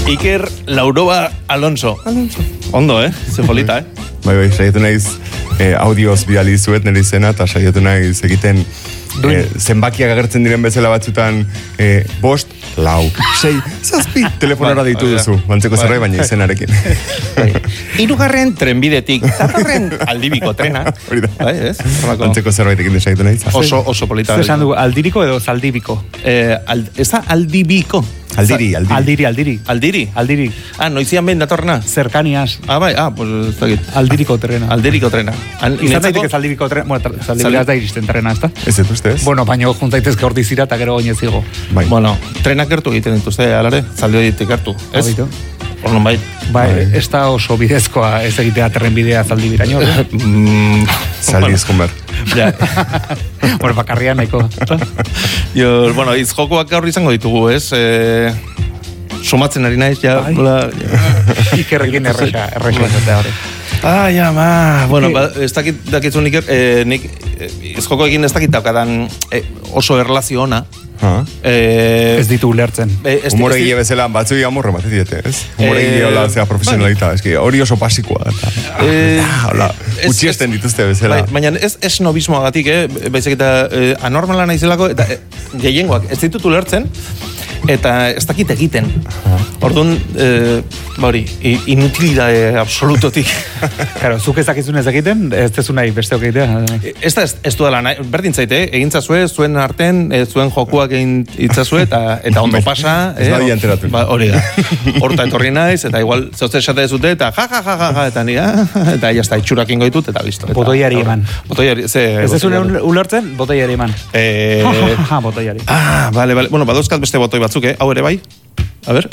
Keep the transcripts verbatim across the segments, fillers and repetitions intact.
Iker Lauroba Alonso. Alonso. Ondo, eh? Ze polita, eh? Bai, bai, saiatu naiz eh, audioz bidali zuet nire izena, eta saiatu naiz egiten eh, zenbakiak agertzen diren bezala batzutan eh, bost, lau, sei, zazpi, telefonora deitu duzu, bantzeko zerbait baina izenarekin. Hirugarren trenbidetik, datorren aldibiko trena. Bai, ez? Bantzeko zerbaitekin desaitu naiz. Oso, oso polita. Zer esan du, aldiriko edo zaldibiko? Eh, al, ez da aldibiko. Aldiri, aldiri. Aldiri, aldiri. Aldiri? Aldiri. Ah, noizian behin datorna? Cercanías. Ah, bai, ah, pues ez dakit. Aldiriko trena. Aldiriko trena. Al, Izan daiteke zaldibiko trena, bueno, zaldibiko ez da iristen trena, ez da? Ez dut uste ez? Bueno, baina juntaitezke hor dizira eta gero oinez zigo. Bai. Bueno, trenak gertu egiten dituzte, alare, zaldibiko gertu, ez? Abitu. Horren bai. Bai, ez da oso bidezkoa ez egitea terrenbidea zaldibiraino. Mm, Zaldiz kumber. Ja. Bueno, bakarrian nahiko. Jo, bueno, iz jokoak gaur izango ditugu, ez? Eh, somatzen ari naiz, ja. Bla, Ikerrekin erresa, erresa ezatea hori. Ah, ja, ma. Bueno, ba, ez dakit, dakitzun Iker, eh, nik eh, iz jokoekin ez dakit daukadan eh, oso erlazio ona. Ha? Eh, ez ditu ulertzen. Eh, ez, Humore ez, gile bezala, batzu amorra bat diete, ez? Humore Eh, gile hola, zea profesionalita, ez que hori oso pasikoa. Eh, Hola, ez- utxiesten dituzte bezala. Bai, baina ez esnobismoagatik, eh? Baizik eta eh, anormala naizelako, eta eh, gehiengoak ez ditut ulertzen, eta ez dakit egiten. Orduan, eh, ba hori, i- inutilidade absolutotik. Claro, zuk ez dakizun ez egiten, ez tezu nahi besteok egitea. Ez da, ez, ez duela nahi, berdin zaite, eh? Egin zazue, zuen arten, eh, zuen jokuak egin itzazue, eta, eta ondo pasa. Ez badia enteratu. Ba, hori da. Horta etorri naiz, eta igual, zauzte esate dezute, eta ja, ja, ja, ja, ja, eta nira, eta jazta, itxurak ingo ditut, eta listo. Eta, Botoiari eman. Botoiari, ze... Ez ez botoiari. ulertzen, botoiari eman. Eh, Ha, botoiari. ah, vale, vale. Bueno, badauzkat beste botoi batzuk, eh? Hau ere bai? A ber.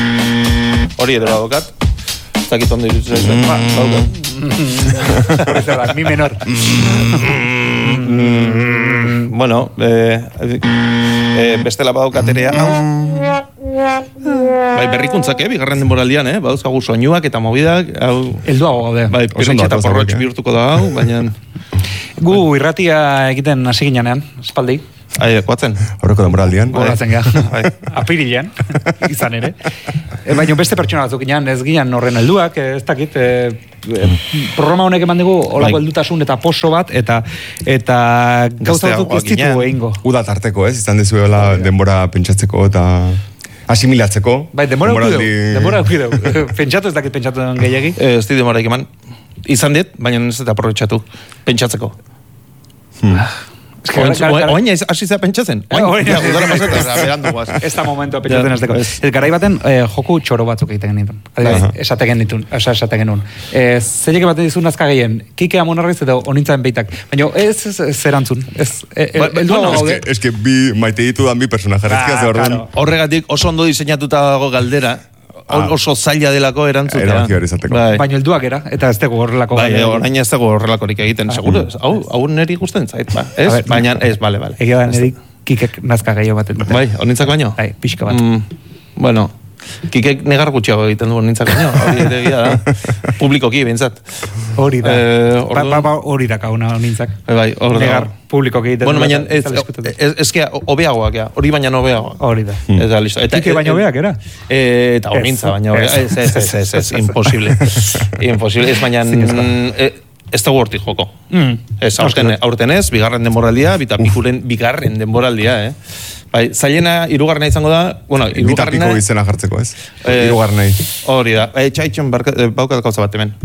Hori ere badaukat. Ez dakit ondo irutzen zaizu. Ba, badaukat. Hori zer da, mi menor. Bueno, eh, eh, bestela badaukat ere hau. Bai, berrikuntzak, eh? Bigarren denboraldian, eh? Badauzkagu soinuak eta mobidak. Hau, Elduago gaude. bai, Oso ondo piretxe eta atoz porrotx hauek, eh? bihurtuko da hau, baina... Gu irratia egiten hasi ginean, espaldi. Ai, koatzen. Horreko denboraldian. Horatzen Bai. gara. Apirilean, izan ere. E, baina beste pertsona batzuk ginean, ez ginean horren helduak, ez dakit, e, e, programa honek eman dugu olako Bai. heldutasun eta poso bat, eta eta gauza batzuk Gazteagoak ez ditu ginen. egingo. Uda tarteko, ez? Izan dezuela denbora pentsatzeko eta asimilatzeko. Bai, denbora Denboraldi- ukideu, denbora ukideu. Pentsatu ez dakit pentsatu den gehiagi. Eh, ez di demoraik eman. Izan dit, baina ez eta aprobetxatu. Pentsatzeko. Ez que, gara- gara- Oain hasi zea pentsatzen. Eh, orain ja, hasi udara zea pasata, berandu guaz. Ez da momentua pentsatzen Ja, hasteko. ez. Ez garai baten eh, joku txoro batzuk egiten genitun. Adibidez, Aha. esate genitun, oza, esate genuen. Eh, Zeiek baten dizun azka gehien, kike amonarriz eta onintzen beitak. Baina ez, ez, ez erantzun. Ez, e, e, Ba- ba- helduago bueno, gaude. Es que, es que bi maite ditu dan bi personaje rezkia, Ah, ze orduan claro. Horregatik oso ondo diseinatuta dago galdera, Ah. oso zaila delako erantzutea. Erabaki hori izateko. Bai, Baina helduak era, eta ez dugu horrelako. bai, galdera. orain ez dago horrelakorik egiten, seguro. ez? Hau, hau neri gusten zait, ba. Ez? A ber, Baina, ez, bale, bale. Egia da, niri kikek nazka gehiago baten dute. Bai, honintzak baino? Bai, pixka bat. Mm, bueno, kikek negar gutxiago egiten du honintzak baino, hori ere egia da. Publikoki, behintzat. Hori da. Eh, Ba, orduan- ba, ba, hori da kauna honintzak. Bai, bai, hor da. Negar publiko egiten. Bueno, du baina, eta ez, ez da diskutatu. ez, ez que, hobeagoak, ea, hori baina hobeagoak. Hori da. Ez da, listo. Eta, Kike baino eh, beak, era? Eh, eta honintza Ez, baino hobea. ez. Ez, ez, ez, ez, ez, imposible. Imposible, ez baina... eh, Ez da hortik joko. Mm. Ez, aurten, aurten ez, bigarren denboraldia, bita pikuren bigarren denboraldia, eh? Bai, zailena, irugarrena izango da, bueno, bitapiko irugarrena... izena jartzeko, ez? Eh, Hirugarrenei. Hori da. Eh, txaitxon barka- eh, baukat gauza bat hemen.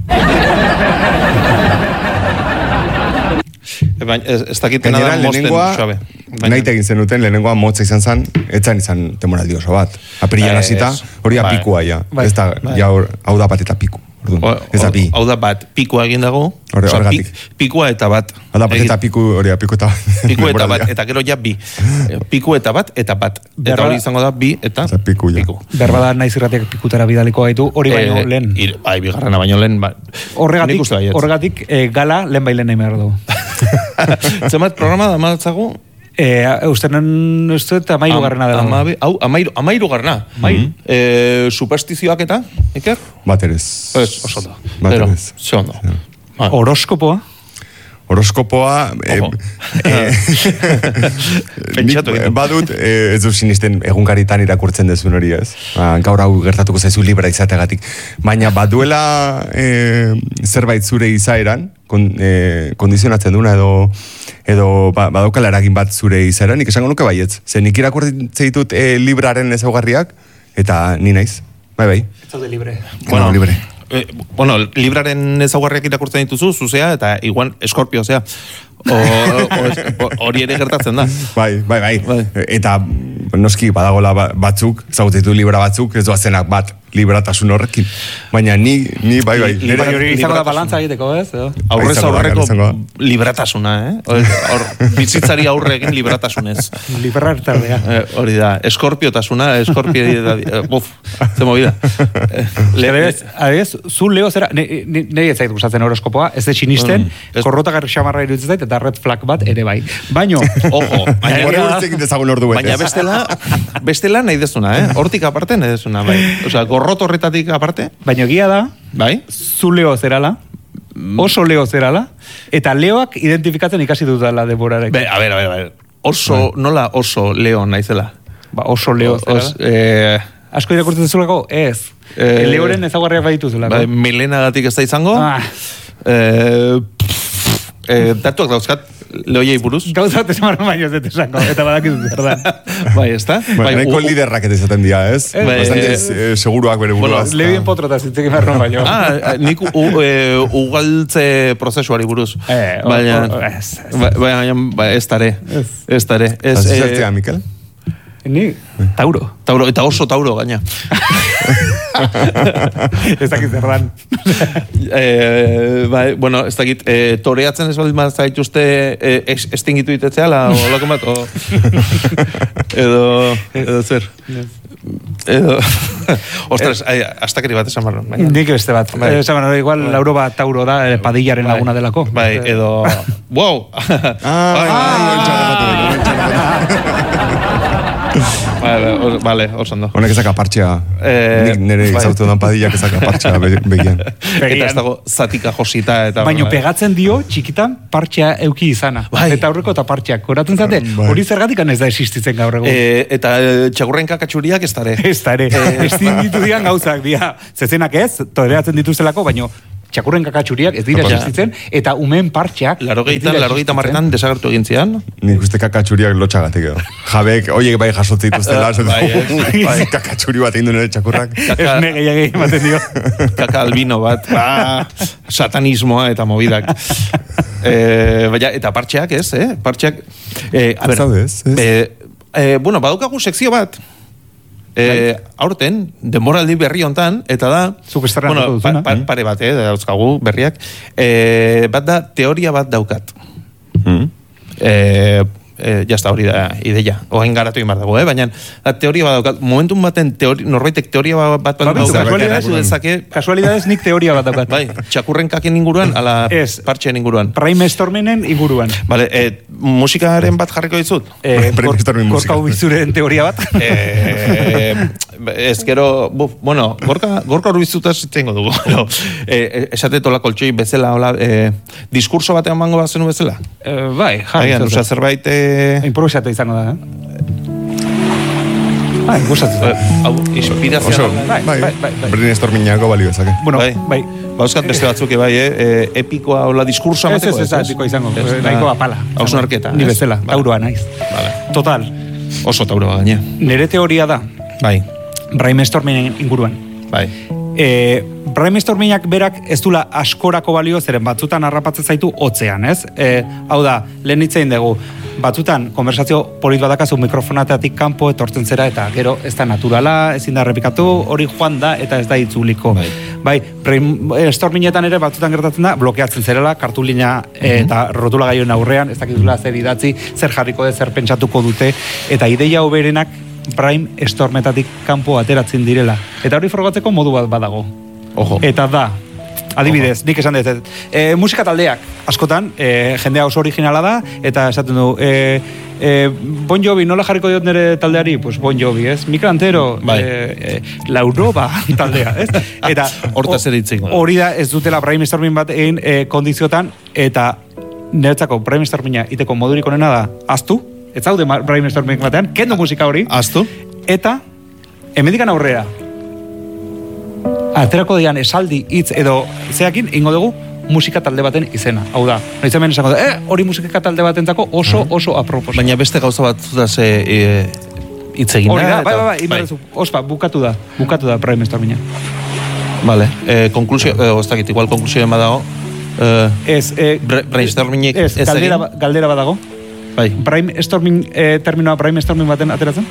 Eh, baina, ez, ez dakitena da Gainera, mosten lehenengoa, suabe. nahi egin zenuten, lehenengoa motza izan zen, etzan izan demoraldi oso bat. Apirilan Ez, hasita, hori bai. apikua ja. Bai. Ez da, Bai. ja, hor- hau da bat eta piku. Orduan, O- ez da bi. Hau da bat, pikua egin dago. Horre- Osea, horregatik. pik- pikua eta bat. Hau da bat Egin- eta piku, hori apiku eta Piku eta bat, denboraldia. eta gero ja bi. Eh, Piku eta bat, eta bat. Eta Berra- hori izango da bi, eta Eta piku, ja. Berbada naiz irratiak pikutara bidaliko gaitu, hori baino Eh, lehen. ir- Bai, bigarrena baino lehen. Ba. Nik Horregatik, uste baietz. horregatik eh, gala lehen bailen nahi behar du. Zenbat programa da matzagu? Eh, usten uste eta amairu garrena dela. Amabi, hau, amairu, amairu garrena. Bai. Eh, superstizioak eta, Iker? Baterez. Ez, oso ondo. Bat Gero, ere ez. ze ondo. Bai. Horoskopoa? horoskopoa e, e, nik badut e, ez du sinisten egunkaritan irakurtzen dezun hori ez. Ba, gaur hau gertatuko zaizu libra izategatik. Baina baduela e, zerbait zure izaeran, kon, e, kondizionatzen duna edo edo ba, badaukala eragin bat zure izaeran, nik esango nuke baietz. Ze nik irakurtzen ditut e, libraren ezaugarriak, eta ni naiz. Bai, bai. Ez daude libre. Bueno, no, libre. Eh, bueno, libraren ezaugarriak irakurtzen dituzu, zuzea, eta igual eskorpio, zea. Hori ere gertatzen da. Bai, bai, bai. bai. Eta noski badagola batzuk, zautetu libra batzuk, ez doazenak bat libratasun horrekin. Baina ni, ni bai, bai. Bai, hori izango da balantza egiteko, ez? Aurrez aurreko libratasuna, eh? Hor, bizitzari aurre egin libratasunez. Librartardea. Hori da, eskorpiotasuna, eskorpio, buf, ze movida. Adibidez, zu Leo zera, nahi ez zait gustatzen horoskopoa, ez de sinisten, korrotagarri xamarra iruditzen zait, eta red flag bat ere bai. Baino, ojo, baina baina bestela, bestela nahi dezuna, eh? Hortik aparte nahi dezuna, bai. Osea, gorrot horretatik aparte. Baina egia da, bai? Zu Leo zerala, oso Leo zerala, eta Leoak identifikatzen ikasi dutala deborarek. Be, a ver, a ver, a ver. Oso, nola oso Leo naizela? Ba, oso Leo zerala. Os, eh, Asko irakurtzen zulako, ez. Eh, Leoren ezagarriak baditu zulako. Bai, milenagatik ez da izango. Ah. Eh, eh, datuak dauzkat, Leoiei buruz. Gauzat esamarro baino ez dut esango, eta badakizu zer da. Bai, ez da? Bai, nahiko liderrak eta izaten dira, ez? Bai, bastante eh, seguruak bere buruaz. Bueno, Levien potrota zitzek emarro baino. Ah, nik u, e, ugaltze prozesuari buruz. Eh, baina, o, o, ez, ez. baina, ba, ez tare. Ez tare. Ez, Hasi zertzea, Mikel? Ni, Tauro. Tauro, eta oso Tauro gaina. Ez dakit zerran. eh, bai, bueno, ez dakit, eh, toreatzen ez baldin bat zaituzte eh, estingitu ditetzea, la, o lako bat, o... edo, edo zer. Edo... Ostras, astakeri bat esan barron. Nik beste bat. Bai. Esan barron, igual, bai. Lauro bat Tauro da, eh, Padillaren bai. laguna delako. Bai, edo... Wow! Vale, vale, oso ondo. Honek ezaka partxea. Eh, Nik nire bai. izautu dan padillak ezaka partxea begian. Eta ez dago zatika josita eta... Baina pegatzen dio, txikitan, partxea euki izana. Bai. Eta aurreko eta partxeak. Koratzen zate, Bai. hori zergatik ez da existitzen gaur egun. E, eta e, txagurren kakatxuriak ez dare. Ez da ere, ez ditu dian gauzak, dia. Zezenak ez, toreatzen dituztelako, baina txakurren kakatxuriak ez dira Ja. existitzen, eta umeen partxeak... Larogeitan, larogeitan marretan desagertu egin zian. Nik uste kakatxuriak lotxagatik edo. Jabek, oiek bai jasotzen dituztela. Bai, ez, bai. Kakatxuri bat egin du nire txakurrak. Ez ne gehiagei ematen dio. Kaka albino bat. Ah, satanismoa eta mobidak. E, baina, eta partxeak ez, eh? Partxeak... E, a ber, Zaude, ez, ez? E, e, bueno, badaukagu sekzio bat. E, aurten, denboraldi berri hontan, eta da... Zuk estrenatuko bueno, pa, duzuna. pa, pare bat, eh, dauzkagu berriak. E, bat da, teoria bat daukat. Mm. E, e, jazta hori da ideia. Oain garatu egin behar dago, eh? Baina da, teoria bat daukat. Momentun baten teori, norbaitek teoria bat bat Ba, daukat. kasualidadez, Dezake, Kasualidadez nik teoria bat daukat. bai, txakurren kaken inguruan, ala Ez. partxeen inguruan. Prime Stormenen inguruan. Vale, e, musikaren bat jarriko dizut? Eh, Prime Stormen musika. Gorka ubizuren teoria bat. Eh, ez gero, buf, bueno, gorka, gorka urbizutaz zengo dugu. Pero, eh, esate tola koltsoi bezala, hola, eh, diskurso batean mango bat zenu bezala? Eh, bai, jarri. Agian, osea, zerbait... Eh, Improvisatu izango da, eh? Bai, gustatu. hau, inspirazioa... Oso, Bai, bai, bai, bai, bai. Brin Storminako balio ezake. Bueno, bai. bai. Bauzkat beste batzuk, bai, eh? eh epikoa, hola, diskurso Ez, amateko. ez, ez, epiko izango. Ez, Nahiko da, apala. hausnarketa, Ni ez? bezala, Vale. tauroa naiz. Vale. Total, Oso tauroa gaine. nire teoria da, Bai, brainstormingen inguruan. bai. E, brainstormingak berak ez dula askorako balio, zeren batzutan harrapatzen zaitu hotzean, ez? E, hau da, lehen hitzein dugu, batzutan konversazio polit badakazu mikrofonatatik kanpo etortzen zera eta gero ez da naturala, ezin da errepikatu, hori joan da eta ez da itzuliko. Bai. Bai, brainstormingetan ere batzutan gertatzen da, blokeatzen zerela, kartulina eta rotula gaioen aurrean, ez dakizula zer idatzi, zer jarriko de, zer pentsatuko dute, eta ideia hoberenak brainstormetatik kanpo ateratzen direla. Eta hori frogatzeko modu bat badago. Ojo. Eta da, adibidez, nik esan dut, e, musika taldeak, askotan, e, jendea oso originala da, eta esaten du, e, e, Bon Jovi, nola jarriko diot nire taldeari? Pues Bon Jovi, ez? Mika Antero, Bai. e, e, Lauroba taldea, ez? Eta Hortaz ere hitz egingo da. hori da ez dutela brainstorming bat egin e, kondiziotan, eta niretzako brainstorminga iteko modurik onena da, aztu, ez zaude brainstorming batean, kendu musika hori, aztu, eta hemendikan aurrera, aterako dian esaldi hitz edo zeakin, ingo dugu, musika talde baten izena. Hau da, noiz hemen esango da, eh, hori musika talde batentzako oso, oso apropos. baina beste gauza bat zutaz e, hitz egin hori da, da. bai, bai, bai, bai. Ospa, bukatu da, bukatu da brainstorminga. Vale, eh, konklusio, eh, oztakit, igual konklusioen badago. Eh, ez, eh, brainstormingik ez, ez galdera, egin? galdera badago. Bai. Brainstorming, eh, terminoa brainstorming baten ateratzen?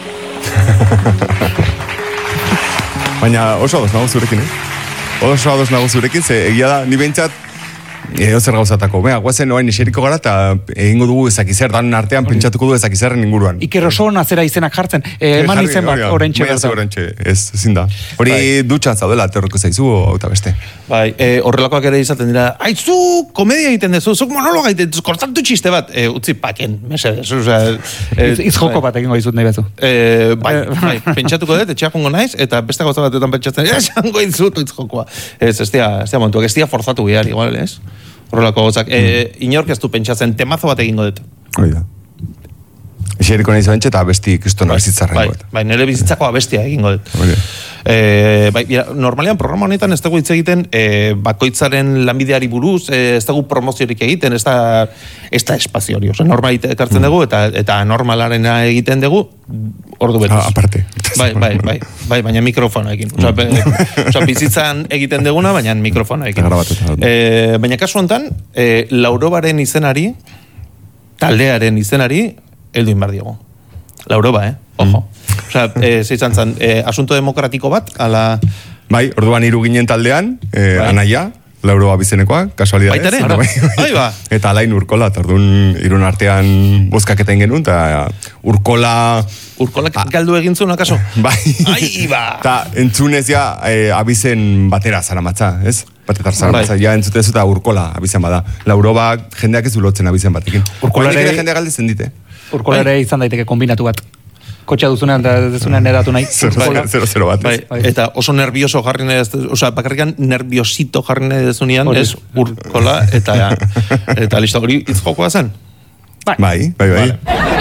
Baina oso ados nago zurekin, eh? Oso ados nago zurekin, ze egia da, ni behintzat, edo zer gauzatako. Bea, guazen oain eseriko gara, eta egingo dugu ezakizer, danen artean pentsatuko du ezakizerren inguruan. Iker oso nazera izenak jartzen, eh, eman izen bat, orentxe bat. Orentxe, ez, ezin da. Hori Bai. dutxan zaudela, terroko zaizu, o eta beste. Bai, e, horrelakoak ere izaten dira, aizu, komedia egiten dezu, zuk monologa egiten dezu, kortatu txiste bat, e, utzi paken, mesedez, oza... E, Itz joko bat egingo dizut nahi batzu. E, bai, bai, pentsatuko dut, etxea jungo naiz, eta beste gauza batetan pentsatzen, esango izut, itz jokoa. Ez, ez dia, ez dia montuak, ez dia forzatu behar, igual, ez? Horrelako gauzak. E, inork ez du pentsatzen, temazo bat egingo dut. Hoi da. Eseriko nahi zuen eta abesti kristona bizitzarra Bai, egingo dut. bai, nire bizitzako abestia egingo dut. Hoi da. E, bai, mira, normalean programa honetan ez dugu hitz egiten e, bakoitzaren lanbideari buruz, e, ez dugu promoziorik egiten, ez da, ez da espazio hori. Osa, normal ekartzen dugu eta eta normalarena egiten dugu, ordu betuz. Ah, aparte. Bai, bai, bai, bai, baina mikrofonoekin. Osa, be, osa, bizitzan egiten duguna, baina mikrofonoekin. Grabatuta. E, baina kasu honetan, e, Laurobaren izenari, taldearen izenari, heldu inbar diogu. Lauroba, eh? Ojo. Osea, eh, zeizan zan, eh, asunto demokratiko bat, ala... Bai, orduan hiru ginen taldean, eh, Bai. Anaia, Lauroa bizenekoa, kasualidadez. Baita ere? Ara, bai. Ai, ba. Eta Alain Urkola, eta orduan irun artean bozkaketen genuen, eta Urkola... Urkolak galdu egin zuen, akaso? Bai. Ai, ba. Eta entzunez ja, eh, abizen batera zara matza, ez? Batetar zara Bai. matza, ja entzutezu eta Urkola abizen bada. Lauroba jendeak ez ulotzen abizen batekin. Urkolare- Oraindik ere jendeak galdetzen dite. Urkola ere izan daiteke kombinatu bat. Kotxa duzunean eta dezunean edatu nahi. Zero, Urkola. zero, zero bat. Bai, ez? eta oso nervioso jarri nahi, ez- osea, bakarrikan nerviosito jarri nahi dezunean, Hori. ez Urkola, eta, eta listo, hori hitz jokoa zen? Bai, bai, bai.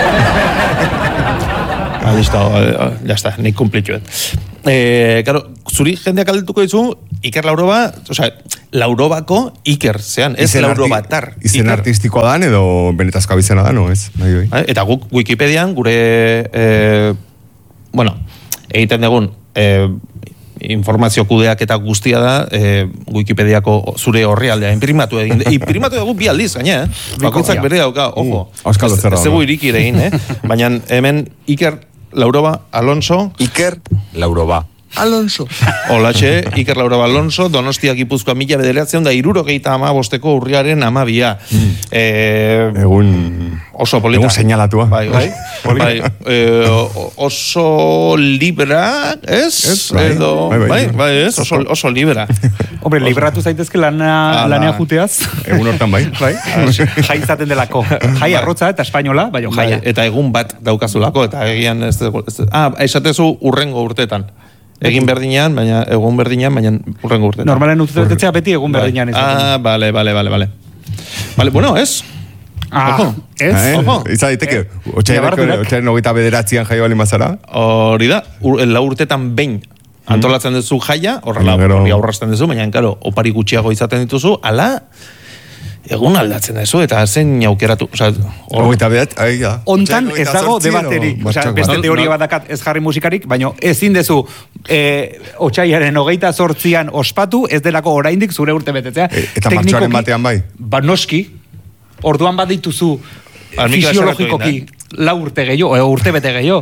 Ah, listo, eh, ya está, nik kumplituet. Eh, claro, zuri jendeak aldetuko dizu, Iker Lauroba, osea, Laurobako Iker, zean, ez Izen arti- Laurobatar. Izen Iker. artistikoa dan edo benetazko abizena da, no, ez? Bai, bai. Bai, eta guk Wikipedian gure eh, bueno, egiten dugun eh, informazio kudeak eta guztia da eh, Wikipediako zure orrialdea imprimatu egin. Imprimatu dugu bi aldiz, gaina, eh? Bakoitzak bere dauka, ojo. Uh, auskalo Ez- zerra, ez zegu no? iriki ere egin, eh? Baina hemen Iker Lauroba Alonso, Iker Lauroba. Alonso. Olaxe, Iker Lauroba Alonso, Donostia Gipuzkoa mila bederatzen da irurogeita ama bosteko urriaren amabia. Mm. Eh, Egun... oso polita. Egun seinalatua. Bai, bai. bai eh, oso libra, ez? Ez, bai. Edo, Bai, bai. bai, bai, ez? Oso, oso libra. Hombre, libratu zaitezke lana, Ala. lanea juteaz. Egun hortan bai. Bai, jai izaten delako. Jai arrotza eta espainola, baina Bai, jaia. eta egun bat daukazulako, eta egian ez, ez, ah, esatezu urrengo urtetan. Egin berdinean, baina egun berdinean, baina urrengo urtetan. Normalen urtetetzea beti egun berdinean izaten. Ah, vale, vale, vale, vale. Vale, bueno, ez? Ah, Ojo. ez? Eh? Ojo. Izan daiteke, Eh? otxaiaren Nabardurak. otxaiaren hogeita bederatzean jaio bali mazara. Hori da, ur, lau urtetan behin antolatzen duzu jaia, horrela, Gero- hori aurrazten duzu, baina, karo, opari gutxiago izaten dituzu, ala, egun aldatzen duzu, eta zen aukeratu, osea, hor- Hogeita bedat, ahi da. Hontan Otxaiaren ez dago hogeita zortzi debaterik. edo Osea, martxoak beste bat. teoria No, no. bat dakat ez jarri musikarik, baina ezin dezu eh, otxaiaren hogeita zortzian ospatu, ez delako oraindik zure urte betetzea. E, eta martxoaren batean bai? Ba, noski, orduan bat dituzu Ba, nik fisiologikoki lau urte gehiago, edo urte bete gehiago.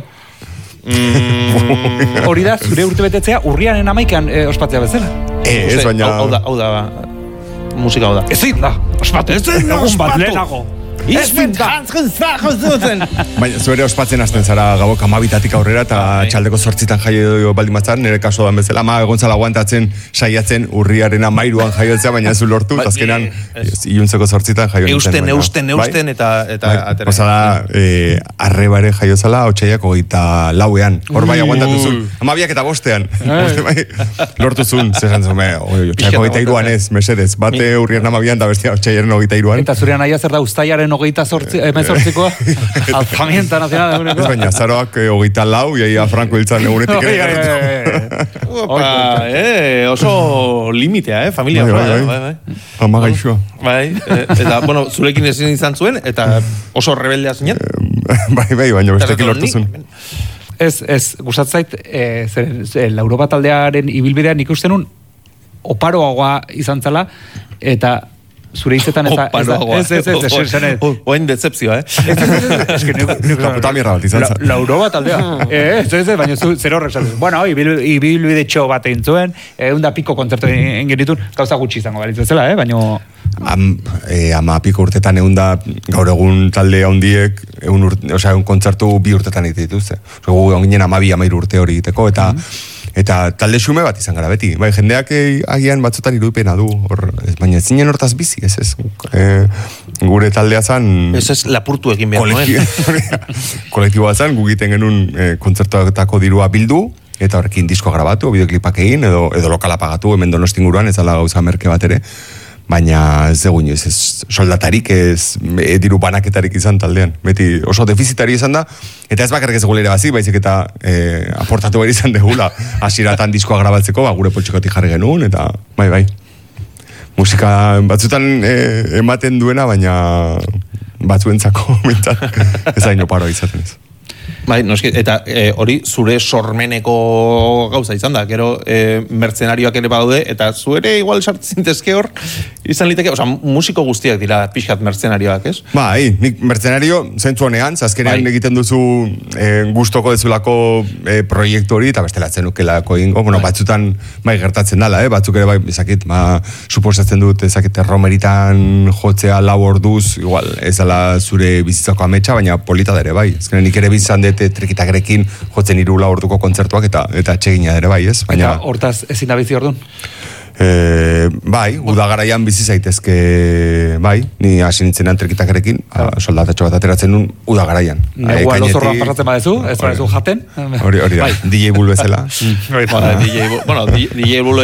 Mm, Hori da, zure urte betetzea urriaren amaikan eh, ospatzea bezala. Eh, ez Ose, baina... Hau, hau da, hau da, musika hau da. Ezin da, ospatu. Ezin da Egun bat ospatu. lehenago. Ez mit jantzen zagozutzen! Baina, zu ere ospatzen hasten zara gabok amabitatik aurrera eta txaldeko zortzitan jaio baldin batzaren, nire kaso dan bezala, ama egon zala aguantatzen saiatzen urriaren amairuan jaiotzea, baina ez du lortu, eta azkenan iluntzeko zortzitan jaio nintzen. Eusten, eusten, eusten, eta atera. Osala, arrebare jaio zala, otxaiak hogeita lauean. Hor bai aguantatu zuen. Amabiak eta bostean. Lortu zuen, zesan zuen, otxaiak hogeita iruan ez, mesedez. Bate urriaren amabian, da bestia otxaiaren hogeita iruan. Eta zurean aia zer da ustaiaren hogeita emezortzikoa? Alzamienta nazional eguneko? Ez baina, zaroak hogeita lau, iaia Franco hiltzan egunetik ere. Opa, eh, oso limitea, eh, familia. Bai, bai, ama gaixoa. Bai, eta, bueno, zurekin ezin izan zuen, eta oso rebeldea zinen. Bai, bai, baina bestekin lortu zuen. Ez, ez, gustatzait, e, zer, Lauropa taldearen ibilbidean ikusten un oparoagoa izan zala, eta zure hitzetan ez da... Oparoagoa. Ez, ez, ez, ez, ez, ez. Oen decepzioa, eh? Ez, ez, ez, ez, que nik... Kaputa mirra bat izan zan. Lauropa taldea. Ez, ez, ez, baina zer horrek zaten. Bueno, ibilbide txo bat egin zuen, egun da piko kontzertu egin genitun, gauza gutxi izango balitz bezala, eh, baina... Am, eh, ama piko urtetan egun da, gaur egun talde handiek, egun, urte, osea, egun kontzertu bi urtetan egite dituzte. Gu egon ginen amabi, amairu urte hori egiteko, eta... Mm-hmm. Eta talde xume bat izan gara beti. Bai, jendeak eh, agian batzutan irudipena du. Or, ez, baina ez zinen hortaz bizi, ez ez. Eh, gure taldea zan... Ez ez lapurtu egin behar nuen. Kolektiboa zan, gugiten genuen eh, kontzertuetako dirua bildu, eta horrekin diskoa grabatu, bideoklipak egin, edo, edo lokala pagatu, hemen Donostin guruan, ez ala gauza merke bat ere. Baina ez egun ez, ez soldatarik, ez e, diru banaketarik izan taldean. Beti oso defizitari izan da, eta ez bakarrik ez gulera bazi, baizik eta e, aportatu behar izan degula, hasieratan diskoa grabatzeko, ba, gure poltsikotik jarri genuen, eta bai, bai. Musika batzutan e, ematen duena, baina batzuentzako mintzat, ez da ino paro izaten ez. Bai, noski, eta e, hori zure sormeneko gauza izan da, gero e, mertzenarioak ere badaude, eta zu ere igual sartzintezke hor, izan liteke, oza, musiko guztiak dira pixkat mertzenarioak, ez? Bai, nik mertzenario zentzu honean, zazkenean bai. Egiten duzu e, gustoko dezulako e, proiektu hori, eta bestelatzen nukelako ingo, bueno, batzutan bai gertatzen dala, eh? Batzuk ere bai, ezakit, ba, suposatzen dut, ezakit, romeritan jotzea lau orduz, igual, ez dala zure bizitzako ametsa, baina polita dere, bai, ezkenean nik ere bizan dut trikitakerekin jotzen hiru lau orduko kontzertuak eta eta atsegina ere bai, ez? Baina eta hortaz ezin da bizi ordun? Eh, bai, udagaraian bizi zaitezke, bai, ni hasi nintzenan trikitakerekin, soldatatxo bat ateratzen nun udagaraian. Negua lozorroan pasatzen badezu, ez badezu jaten? Hori, hori da, D J Bull bezala. Bueno, D J Bull,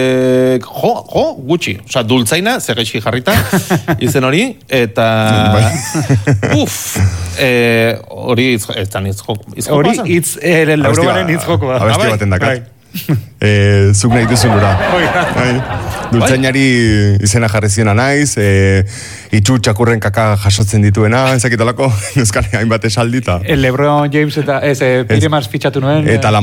jo, jo, gutxi. Osa, dultzaina, zegeixki jarrita, izen hori, eta... Uf, hori izan izjoko. Hori, itz, laurobaren izjoko. Abesti baten dakat. Eh, zuk nahi duzun ura. Dultzainari izena jarri ziena naiz, eh, itxu txakurren kaka jasotzen dituena, ezakitalako, euskal hainbat esaldita. El LeBron James eta ez, eh, Piremars fitxatu nuen. Eta